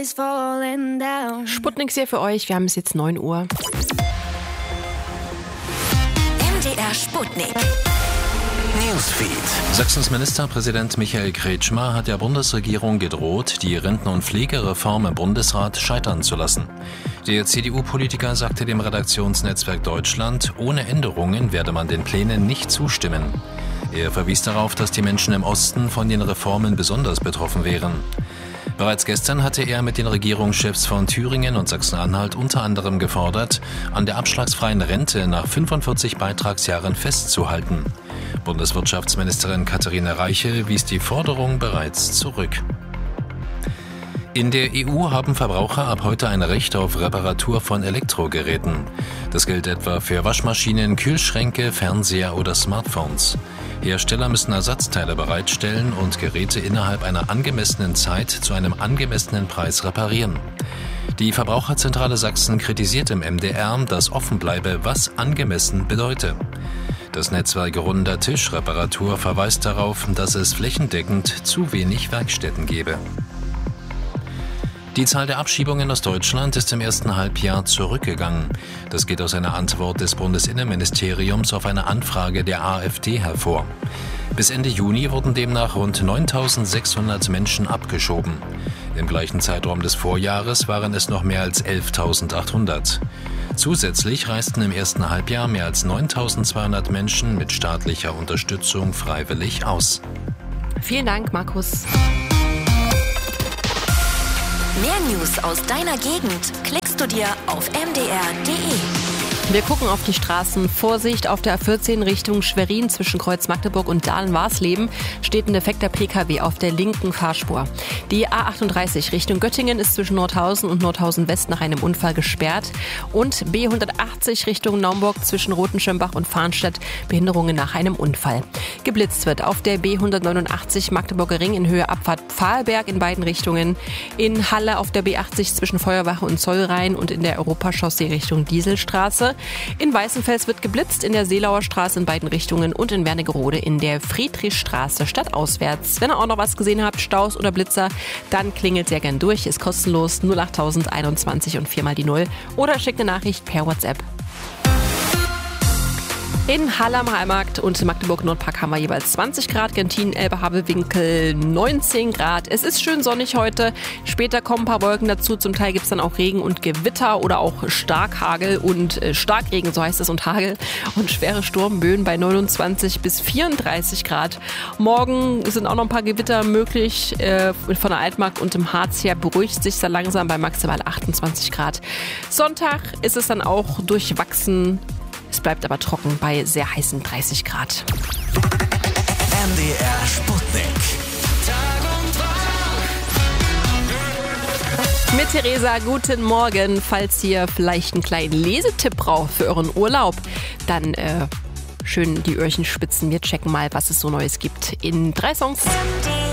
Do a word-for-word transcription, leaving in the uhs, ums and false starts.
Sputnik hier für euch, wir haben es jetzt neun Uhr. M D R Sputnik. Newsfeed. Sachsens Ministerpräsident Michael Kretschmer hat der Bundesregierung gedroht, die Renten- und Pflegereform im Bundesrat scheitern zu lassen. Der C D U-Politiker sagte dem Redaktionsnetzwerk Deutschland, ohne Änderungen werde man den Plänen nicht zustimmen. Er verwies darauf, dass die Menschen im Osten von den Reformen besonders betroffen wären. Bereits gestern hatte er mit den Regierungschefs von Thüringen und Sachsen-Anhalt unter anderem gefordert, an der abschlagsfreien Rente nach fünfundvierzig Beitragsjahren festzuhalten. Bundeswirtschaftsministerin Katharina Reiche wies die Forderung bereits zurück. In der E U haben Verbraucher ab heute ein Recht auf Reparatur von Elektrogeräten. Das gilt etwa für Waschmaschinen, Kühlschränke, Fernseher oder Smartphones. Hersteller müssen Ersatzteile bereitstellen und Geräte innerhalb einer angemessenen Zeit zu einem angemessenen Preis reparieren. Die Verbraucherzentrale Sachsen kritisiert im M D R, dass offen bleibe, was angemessen bedeute. Das Netzwerk Runder Tisch Reparatur verweist darauf, dass es flächendeckend zu wenig Werkstätten gebe. Die Zahl der Abschiebungen aus Deutschland ist im ersten Halbjahr zurückgegangen. Das geht aus einer Antwort des Bundesinnenministeriums auf eine Anfrage der AfD hervor. Bis Ende Juni wurden demnach rund neuntausendsechshundert Menschen abgeschoben. Im gleichen Zeitraum des Vorjahres waren es noch mehr als elftausendachthundert. Zusätzlich reisten im ersten Halbjahr mehr als neuntausendzweihundert Menschen mit staatlicher Unterstützung freiwillig aus. Vielen Dank, Markus. Mehr News aus deiner Gegend klickst du dir auf m d r punkt d e. Wir gucken auf die Straßen. Vorsicht, auf der A vierzehn Richtung Schwerin zwischen Kreuz Magdeburg und Dahlen-Warsleben steht ein defekter P K W auf der linken Fahrspur. Die A achtunddreißig Richtung Göttingen ist zwischen Nordhausen und Nordhausen West nach einem Unfall gesperrt. Und B hundertachtzig Richtung Naumburg zwischen Rotenschönbach und Farnstedt Behinderungen nach einem Unfall. Geblitzt wird auf der B hundertneunundachtzig Magdeburger Ring in Höhe Abfahrt Pfahlberg in beiden Richtungen. In Halle auf der B achtzig zwischen Feuerwache und Zollrhein und in der Europachaussee Richtung Dieselstraße. In Weißenfels wird geblitzt, in der Seelauer Straße in beiden Richtungen und in Wernigerode in der Friedrichstraße stadtauswärts. Wenn ihr auch noch was gesehen habt, Staus oder Blitzer, dann klingelt sehr gern durch, ist kostenlos null acht einundzwanzig und viermal die Null oder schickt eine Nachricht per WhatsApp. In Halle am Heimarkt und Magdeburg-Nordpark haben wir jeweils zwanzig Grad, Gentin, Elbe-Havelwinkel neunzehn Grad. Es ist schön sonnig heute, später kommen ein paar Wolken dazu, zum Teil gibt es dann auch Regen und Gewitter oder auch Starkhagel und äh, Starkregen, so heißt es, und Hagel und schwere Sturmböen bei neunundzwanzig bis vierunddreißig Grad. Morgen sind auch noch ein paar Gewitter möglich, äh, von der Altmark und dem Harz her beruhigt sich dann langsam bei maximal achtundzwanzig Grad. Sonntag ist es dann auch durchwachsen. Es bleibt aber trocken bei sehr heißen dreißig Grad. M D R Sputnik. Mit Theresa, guten Morgen. Falls ihr vielleicht einen kleinen Lesetipp braucht für euren Urlaub, dann äh, schön die Öhrchen spitzen. Wir checken mal, was es so Neues gibt in drei Songs.